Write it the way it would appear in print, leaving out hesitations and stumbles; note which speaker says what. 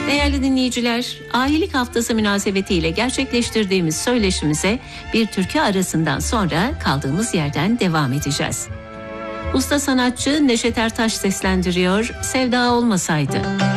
Speaker 1: Değerli dinleyiciler, Ahilik Haftası münasebetiyle gerçekleştirdiğimiz söyleşimize bir türkü arasından sonra kaldığımız yerden devam edeceğiz. Usta sanatçı Neşet Ertaş seslendiriyor, Sevda Olmasaydı.